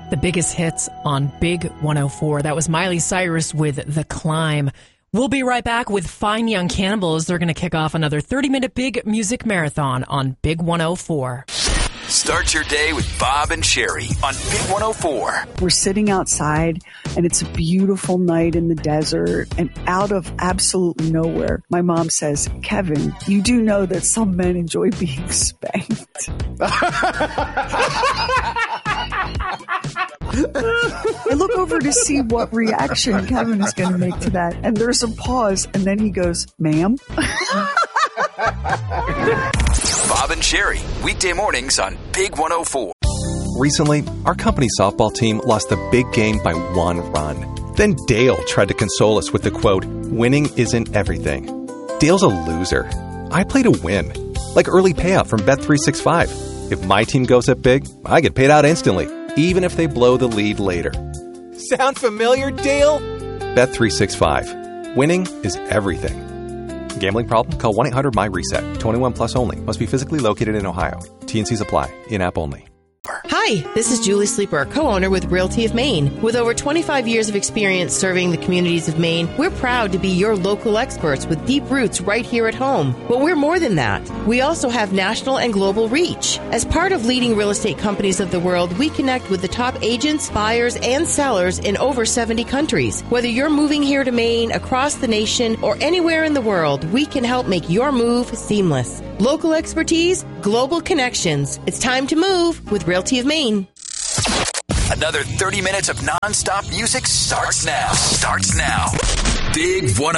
The biggest hits on Big 104. That was Miley Cyrus with The Climb. We'll be right back with Fine Young Cannibals. They're going to kick off another 30-minute big music marathon on Big 104. Start your day with Bob and Sherry on Big 104. We're sitting outside, and it's a beautiful night in the desert, and out of absolutely nowhere, my mom says, "Kevin, you do know that some men enjoy being spanked." I look over to see what reaction Kevin is going to make to that, and there's a pause, and then he goes, "Ma'am?" Bob and Sherry, weekday mornings on Big 104. Recently, our company softball team lost the big game by 1 run. Then Dale tried to console us with the quote, "Winning isn't everything." Dale's a loser. I play to win. Like early payout from Bet365. If my team goes up big, I get paid out instantly, even if they blow the lead later. Sound familiar, Dale? Bet365. Winning is everything. Gambling problem? Call 1-800-MY-RESET. 21 plus only. Must be physically located in Ohio. T&Cs apply. In-app only. Hi, this is Julie Sleeper, co-owner with Realty of Maine. With over 25 years of experience serving the communities of Maine, we're proud to be your local experts with deep roots right here at home. But we're more than that. We also have national and global reach. As part of leading real estate companies of the world, we connect with the top agents, buyers, and sellers in over 70 countries. Whether you're moving here to Maine, across the nation, or anywhere in the world, we can help make your move seamless. Local expertise, global connections. It's time to move with Realty of Maine. Another 30 minutes of non-stop music starts now. Big 104.